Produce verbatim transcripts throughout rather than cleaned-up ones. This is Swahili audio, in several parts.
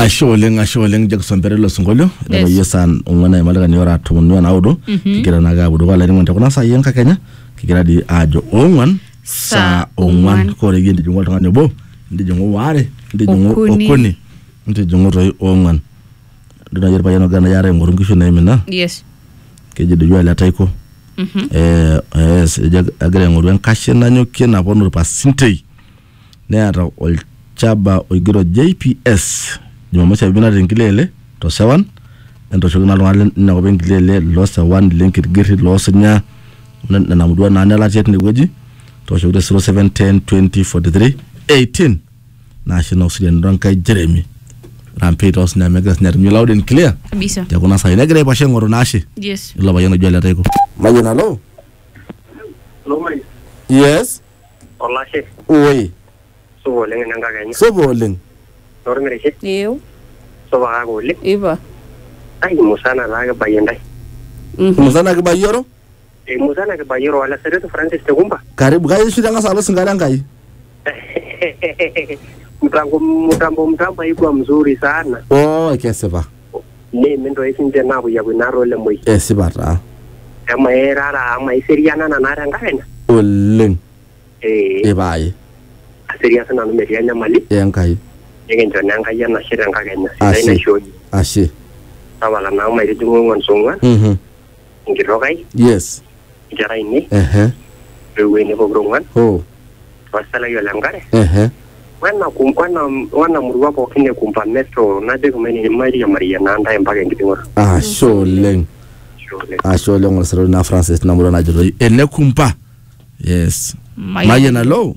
Asholeng asholeng Jackson Perelo Songolio lego yesan ungwana imalika ni ora tumunwa na audo kikira naga budo wala ni mwente kuna saa yenka Kenya kikira di ajo ongwan sa ongwan kore gindi jungo tanga nyobo ndi jungo ware ndi jungo okuni ndi jungo roi ongwan duna yerba yano gana yare ngurungisho na imena yes keje de jwala taiko mhm eh yes agre ngurwen kashe na nyoke na bono pasintei ne ata ol chaba oigiro J P S Jumamosi bina ringilele to seven ento shogina lwale na ko bengilele lost one link giri lost nya na namudwa na nala jet ni weji to shogide zero seven ten twenty forty-three eighteen national student don kai Jeremy Rampage os na mega snar mi loud and clear bisa ya kuna sai negre pa shengoro nashi yes lo bayano jwala taiko mayena lo lo mai yes hola she oi so boleng nanga kanya so boleng dormire she eu so ba gole iba ai musana laga bayendai musana ke bayoro e musana ke bayoro wala Sereto Francis Tegumba karibu kai shida ngasalo singala ngai mtambo mtambo mtambo iko mzuri sana oh keseba ne mendo isinje nabo ya kwinaro le moyi esibata kama era ama iseriana na nara ngana oleng eh ebai aseria sana no merianya mali enkai yenjo nanga yana shira ngakenya sina shoji ashe tawala na ma iri dungo nsonga mhm ngirogai yes jara ini eh eh we ne bogrongan oh wasala yo langare eh wana kumpana wana murwa ko kine kumpa metro na de kumeni Maria Maria na anda mpaka ngidingora ah sholeng ah sholeng wasero na Francis na murana jiro ene kumpa yes Maya na low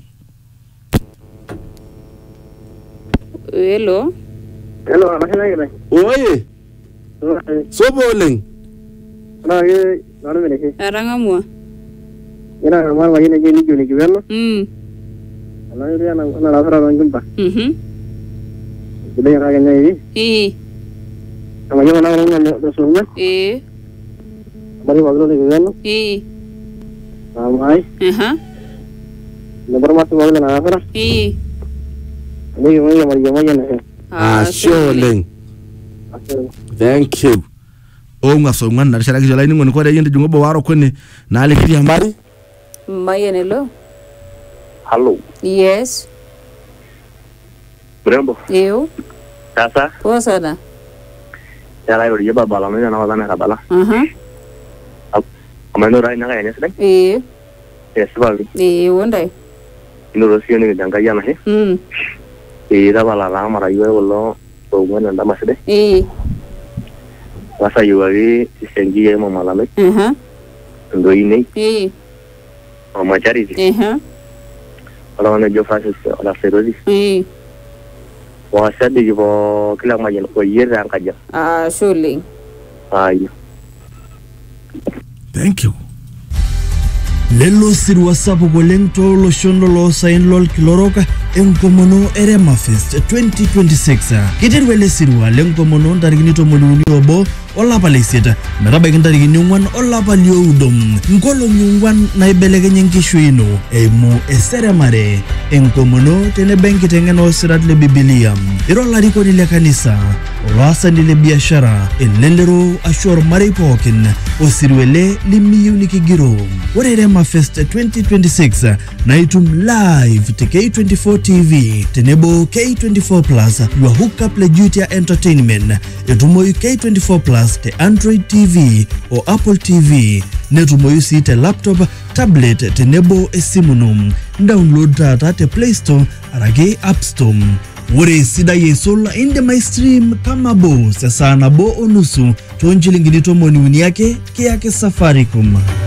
hello hello anasema ngine oye so boleng na ye nanu meneke arangamwa ina normal wa yene geni geni kiwelo mm ana yuri ana ana la fara ngumpa mhm bile ya kanya hivi eh kama yeye na ngona ndo sunga eh bari wagro de kiwelo eh amai aha number matu wagro na fara eh ni mo ya Maria Maria ne ah sholeng thank you onga so ngwan na shara kijola ni ngoni ko de yende jungo bo waro kone na ale kiri ambari mayenelo hello yes Brembo eu sasa posada yala yori yeba bala me na wala na kabala aha amano rai na kanya sile eh yes bali eh wondai ino rosio ni danga yana he mm e da bala la mara yue wolo ko ngwana nda masede eh wasa yuari isengi ye mama lame aha ndo ine eh mama charity aha wala wana jo Francis wala Ferodi eh wasa de jibo kila majen ko yera ankaja ah sholeng ayo thank you lelo sirwa sapo goleng to lo shondo lo sain lol kiloroka enkomono erema fest twenty twenty-six kiterwele sirwa lenkomono ndarigini to moluni obo ola paleseta meraba ndarigini nyungwan ola palio udom ngolo nyungwan na ibelegenye nkishu ino emo eseremare enkomono tene benki tengeno sirat le biblia iro lariko ni kanisa wasa ni biashara elelero ashor mare pokin osirwele limiyu nikigiro orerema fest twenty twenty-six naitum live te K twenty-four T V tenebo K twenty-four plus your hookup lejutia entertainment etumoyu K twenty-four plus te Android T V o Apple T V netumoyu si te laptop tablet tenebo esimunum download data te Play Store arage App Store Wore sida yesola inde my stream kama bo sasa na bo onusu tonjilingini to moni yake ke yake Safaricom.